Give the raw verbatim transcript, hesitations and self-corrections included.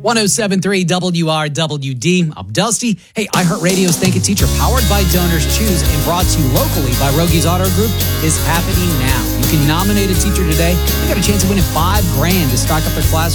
one oh seven point three W R W D. I'm Dusty. Hey, iHeartRadio's Thank a Teacher, powered by Donors Choose and brought to you locally by Rogies Auto Group, is happening now. You can nominate a teacher today. You got a chance of winning five grand to stock up their class